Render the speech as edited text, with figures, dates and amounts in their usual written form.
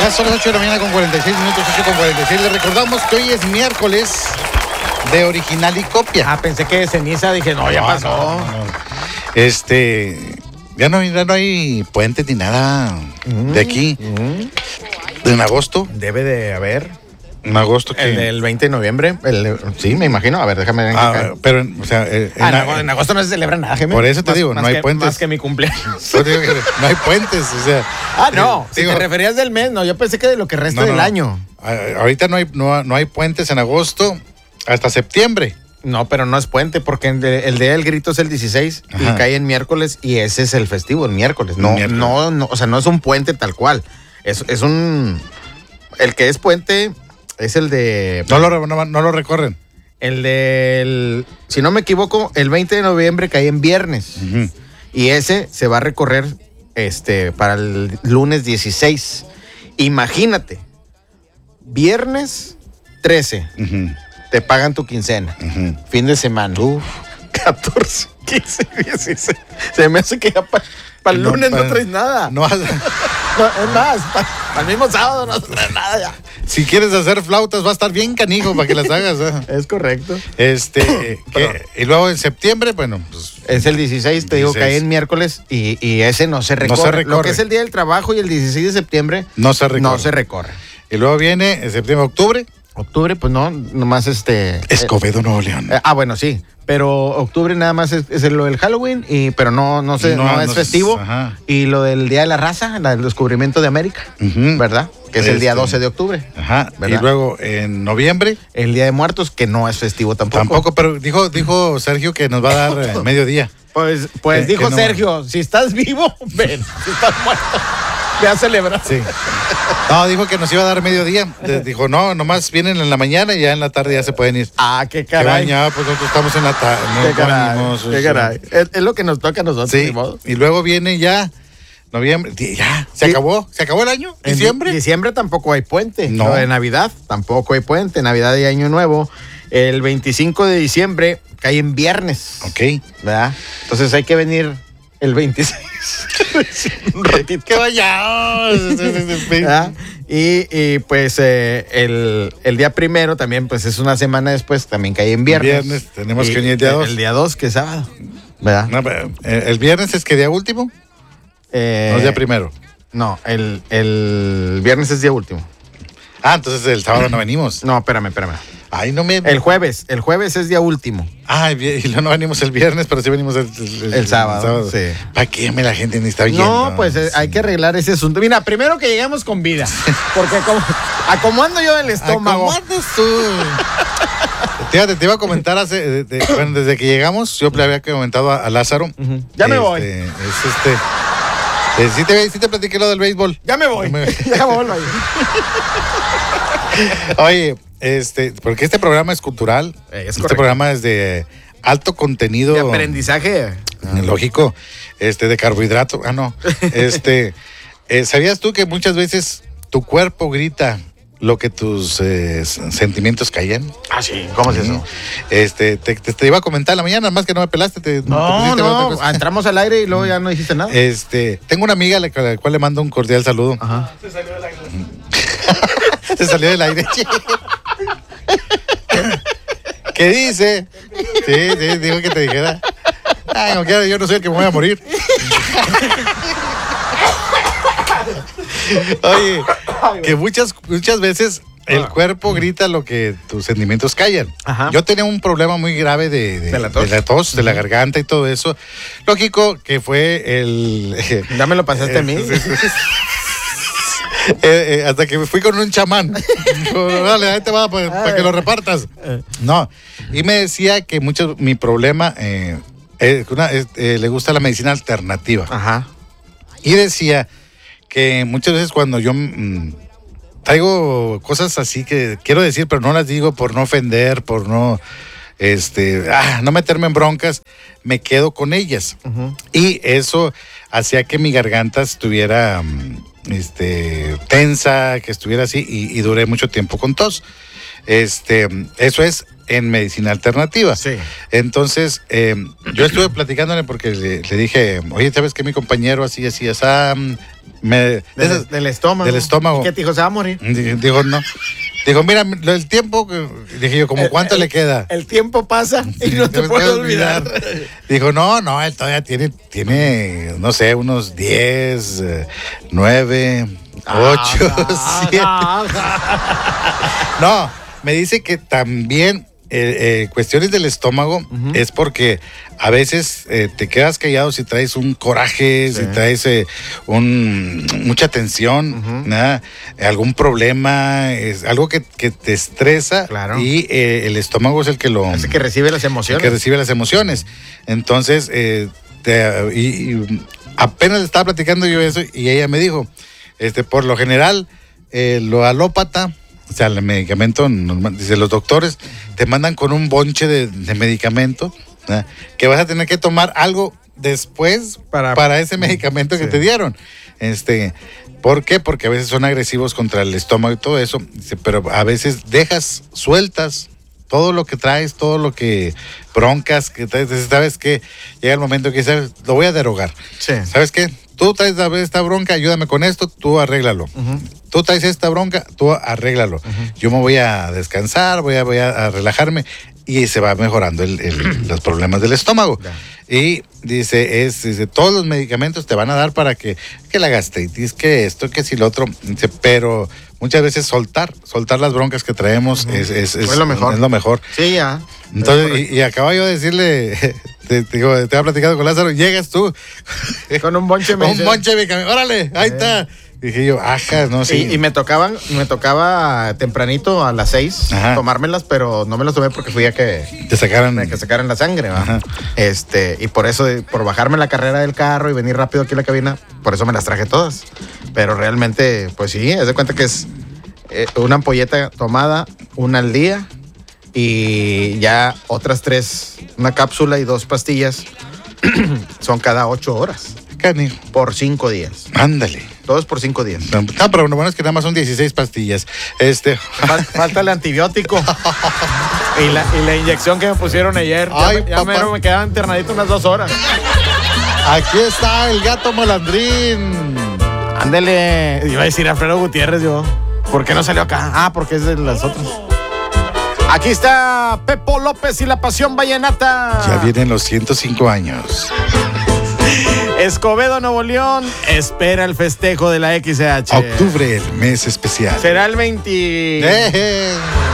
Ya son las 8 de la mañana con 46 minutos, 8 con 46. Les recordamos que hoy es miércoles de original y copia. Ah, pensé que de ceniza, dije, no, ya pasó. Ya no hay puente ni nada de aquí. En agosto. Debe de haber. En agosto que... El del 20 de noviembre. Sí, me imagino. A ver, déjame ver. Pero, o sea... en agosto no se celebra nada, Gemma. Por eso te digo, no hay puentes. Más que mi cumpleaños. Yo te digo que no hay puentes, o sea... No, si digo, te referías del mes, no, yo pensé que de lo que resta del año. Ahorita no hay puentes en agosto hasta septiembre. No, pero no es puente, porque el día del grito es el 16 y cae en miércoles y ese es el festivo, el miércoles. No, o sea, no es un puente tal cual. Es un... El que es puente es el de... No lo recorren. El del... Si no me equivoco, el 20 de noviembre cae en viernes. Y ese se va a recorrer para el lunes 16. Imagínate, viernes 13. Te pagan tu quincena. Fin de semana. 14, 15, 16. Se me hace que ya para el lunes no traes nada. No, es más, para el mismo sábado no traes nada ya. Si quieres hacer flautas va a estar bien canijo para que las hagas. Es correcto. Y luego en septiembre, bueno, pues... Es el 16, te digo, cae en miércoles y ese no se recorre. Lo que es el Día del Trabajo y el 16 de septiembre no se recorre. No se recorre. Y luego viene en septiembre, octubre. Octubre, pues no, nomás Escobedo, Nuevo León. Bueno, sí. Pero octubre nada más es lo del Halloween, pero no es festivo. Y lo del Día de la Raza, el descubrimiento de América, ¿verdad? Que es el día 12 de octubre. ¿verdad? Y luego en noviembre. El Día de Muertos, que no es festivo tampoco. Tampoco, pero dijo Sergio que nos va a dar mediodía. Pues dijo Sergio, si estás vivo, ven. Si estás muerto, ve a celebrar. Sí. No, dijo que nos iba a dar mediodía. Dijo, no, nomás vienen en la mañana y ya en la tarde ya se pueden ir. Ah, qué caray. Pues nosotros estamos en la tarde. Qué caray. Es lo que nos toca a nosotros. Sí. Y luego viene ya noviembre. Ya, se acabó el año. ¿Diciembre? En diciembre tampoco hay puente. No. De Navidad tampoco hay puente. Navidad y Año Nuevo. El 25 de diciembre cae en viernes. Ok. ¿Verdad? Entonces hay que venir el 26. Un ratito. ¡Que vaya! Y pues el día primero también, pues es una semana después, también cae en viernes. Tenemos que venir el día 2. El día 2, que es sábado. ¿Verdad? No, ¿el viernes es que día último? ¿No es día primero? No, el viernes es día último. Entonces el sábado no venimos. No, espérame. Ay, no me... El jueves es día último. Y no venimos el viernes, pero sí venimos el sábado. Sí. ¿Para qué la gente ni está viendo? No, pues hay que arreglar ese asunto. Mira, primero que lleguemos con vida. Porque como ando yo del estómago. ¿Cómo andas tú? Fíjate, te iba a comentar desde que llegamos, yo le había comentado a Lázaro. Ya me voy. Sí te platiqué lo del béisbol. Ya me voy. Ya me voy. Oye, porque este programa es cultural. Este programa es de alto contenido. De aprendizaje. Lógico. De carbohidrato. No. ¿Sabías tú que muchas veces tu cuerpo grita lo que tus sentimientos callan? Sí. ¿Cómo es eso? Te iba a comentar en la mañana, más que no me pelaste. No. Entramos al aire y luego ya no dijiste nada. Tengo una amiga a la cual le mando un cordial saludo. Se salió del aire. Se salió del aire. ¿Qué dice? Sí, dijo que te dijera. Como quiera, yo no soy el que me voy a morir. Oye, que muchas veces el cuerpo grita lo que tus sentimientos callan. Yo tenía un problema muy grave de la tos, de la garganta y todo eso. Lógico que fue el... Ya me lo pasaste a mí. Hasta que fui con un chamán. Dale, ahí te va para que lo repartas. No, y me decía que mi problema le gusta la medicina alternativa. Y decía que muchas veces cuando yo traigo cosas así que quiero decir, pero no las digo por no ofender, por no no meterme en broncas, me quedo con ellas. Y eso hacía que mi garganta estuviera tensa, que estuviera así, y duré mucho tiempo con tos. Eso es en medicina alternativa. Sí. Entonces, yo estuve platicándole porque le dije, oye, ¿sabes que mi compañero así, del estómago. Del estómago. ¿Y qué te dijo? ¿Se va a morir? Dijo, no. Dijo, mira, el tiempo, dije yo, ¿como cuánto le queda? El tiempo pasa y no te puedes olvidar. Dijo, no, él todavía tiene, no sé, unos 10, 9, 8, 7. No, me dice que también cuestiones del estómago es porque a veces te quedas callado si traes un coraje, si traes mucha tensión, algún problema, es algo que te estresa, claro. Y el estómago es el que lo... Es el que recibe las emociones. El que recibe las emociones. Entonces, apenas le estaba platicando yo eso y ella me dijo, por lo general, lo alópata, o sea, el medicamento, dice, los doctores te mandan con un bonche de medicamento, ¿no? Que vas a tener que tomar algo después para ese medicamento que te dieron. ¿Por qué? Porque a veces son agresivos contra el estómago y todo eso, pero a veces sueltas todo lo que traes, todo lo que broncas que traes. ¿Sabes qué? Llega el momento que dices, lo voy a derogar. Sí. ¿Sabes qué? Tú traes esta bronca, ayúdame con esto, tú arréglalo. Tú traes esta bronca, tú arréglalo. Yo me voy a descansar, voy a relajarme y se va mejorando los problemas del estómago. Y dice, todos los medicamentos te van a dar para que la gastritis, que esto, que si lo otro. Dice, pero muchas veces soltar las broncas que traemos es lo mejor. Es lo mejor. Sí, ya. Entonces, y acabo yo de decirle, te había platicado con Lázaro, llegas tú con un bonche de medicamentos, órale, ahí está. Dije yo, ajá, no sé. Sí. Y me tocaba tempranito a las 6 tomármelas, pero no me las tomé porque fui a que sacaran la sangre, ¿va? Y por eso, por bajarme la carrera del carro y venir rápido aquí a la cabina, por eso me las traje todas. Pero realmente, pues sí, haz de cuenta que es una ampolleta tomada, una al día, y ya otras 3, una cápsula y 2 pastillas, son cada 8 horas. Canijo. Por 5 días. Ándale. Todos por 5 días. No, pero lo bueno es que nada más son 16 pastillas. Falta el antibiótico. y la inyección que me pusieron ayer. Ay, ya me quedaba internadito unas 2 horas. Aquí está el gato malandrín. Ándele. Iba a decir Alfredo Gutiérrez yo. ¿Por qué no salió acá? Porque es de las otras. Aquí está Pepo López y la Pasión Vallenata. Ya vienen los 105 años. Escobedo, Nuevo León, espera el festejo de la XCH. Octubre, el mes especial. Será el 20...